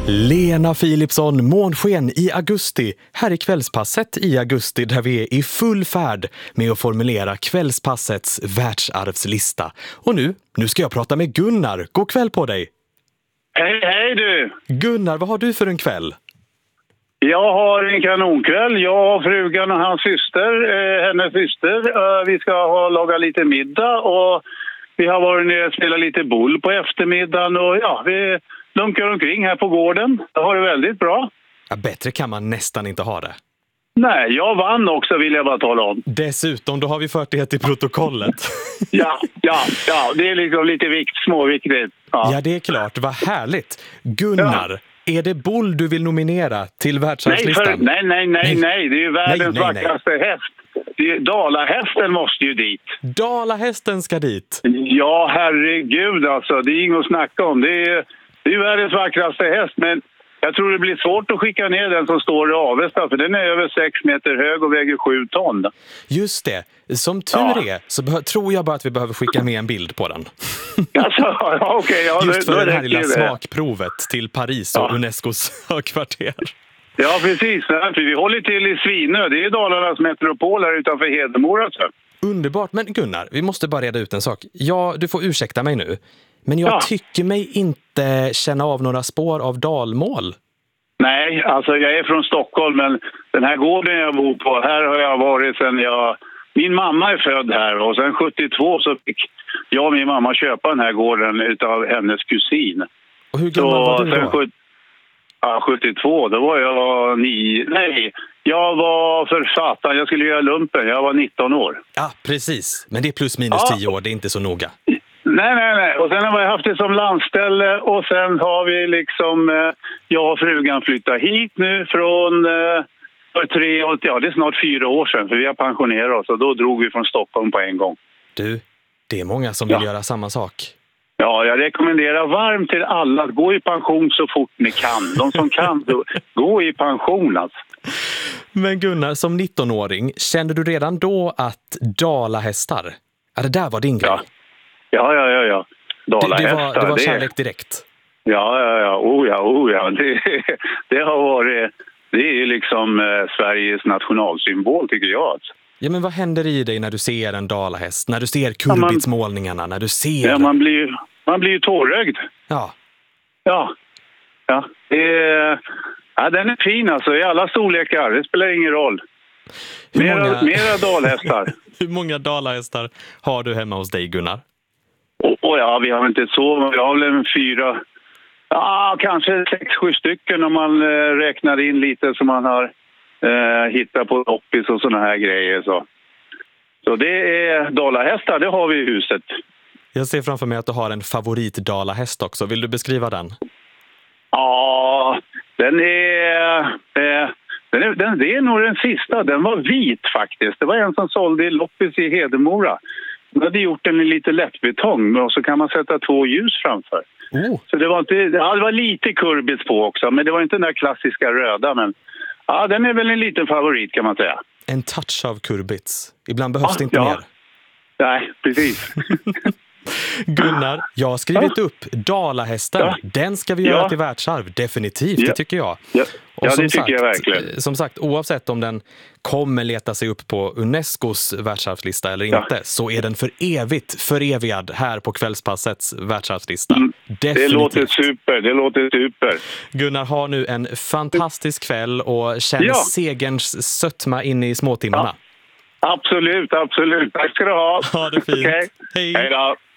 Lena Philipsson, månsken i augusti, här i kvällspasset i augusti där vi är i full färd med att formulera kvällspassets världsarvslista. Och nu ska jag prata med Gunnar. God kväll på dig! Hej du! Gunnar, vad har du för en kväll? Jag har en kanonkväll. Jag och frugan och hans syster, hennes syster. Vi ska laga lite middag och vi har varit nere och spelat lite boll på eftermiddagen. Och ja, vi lunkar omkring här på gården. Det har det väldigt bra. Ja, bättre kan man nästan inte ha det. Nej, jag vann också vill jag bara tala om. Dessutom, då har vi fört det till protokollet. Ja, det är liksom lite småviktigt. Ja, det är klart. Vad härligt. Gunnar, är det boll du vill nominera till världsarvslistan? Nej. Det är ju världens vackraste häst. Dalahästen måste ju dit. Dalahästen ska dit? Ja, herregud alltså. Det är inget att snacka om. Det är ju världens vackraste häst, men jag tror det blir svårt att skicka ner den som står i Avesta, för den är över 6 meter hög och väger 7 ton. Just det. Som tur är så tror jag bara att vi behöver skicka med en bild på den. Alltså, okej. Just för det här lilla smakprovet till Paris och Unescos högkvarter. Ja, precis. För vi håller till i Svinö. Det är Dalarnas metropol här utanför Hedemora. Underbart. Men Gunnar, vi måste bara reda ut en sak. Ja, du får ursäkta mig nu. Men jag tycker mig inte känna av några spår av dalmål. Nej, alltså jag är från Stockholm, men den här gården jag bor på, här har jag varit sedan min mamma är född här och sen 72 så fick jag och min mamma köpa den här gården utav hennes kusin. Och hur gammal var du då? 72, då var jag 9. Nej, jag var författare. Jag skulle göra lumpen. Jag var 19 år. Ja, precis. Men det är plus minus 10 år. Det är inte så noga. Nej. Och sen har jag haft det som landställe och sen har vi liksom jag och frugan flyttat hit nu från det är snart 4 år sedan, för vi har pensionerat oss och då drog vi från Stockholm på en gång. Du, det är många som vill göra samma sak. Ja, jag rekommenderar varmt till alla att gå i pension så fort ni kan. De som kan, gå i pension alltså. Men Gunnar, som 19-åring, kände du redan då att dalahästar, det där var din grej? Ja. Dalahästar. Det var kärlek direkt. Ja. Oh ja. Det har varit, det är ju liksom Sveriges nationalsymbol tycker jag alltså. Ja, men vad händer i dig när du ser en dalahäst? När du ser kurbitsmålningarna? När du ser... Ja, man blir ju tårögd. Ja. Den är fin alltså, i alla storlekar. Det spelar ingen roll. Mera dalhästar. Hur många dalahästar har du hemma hos dig, Gunnar? Vi har inte så. Vi har väl en 4... kanske 6-7 stycken om man räknar in lite som man har hittat på loppis och såna här grejer. Så det är dalahästar, det har vi i huset. Jag ser framför mig att du har en favorit-dalahäst också. Vill du beskriva den? Ja, den är nog den sista. Den var vit faktiskt. Det var en som sålde i loppis i Hedemora. Man hade gjort den i lite lättbetong och så kan man sätta 2 ljus framför. Så det var lite kurbits på också, men det var inte den där klassiska röda. Men den är väl en liten favorit kan man säga. En touch av kurbits. Ibland behövs det inte mer. Nej, precis. Gunnar, jag har skrivit upp dalahästen. Den ska vi göra till världsarv, definitivt, det tycker jag. Och det tycker jag verkligen. Som sagt, oavsett om den kommer leta sig upp på Unescos världsarvslista eller inte, så är den för evigt förevigad här på kvällspassets världsarvslista. Det låter super. Gunnar, har nu en fantastisk kväll och känner segerns sötma in i småtimmarna. Absolut. Tack ska du ha. Ha det fint. Okay. Hej. Hej då.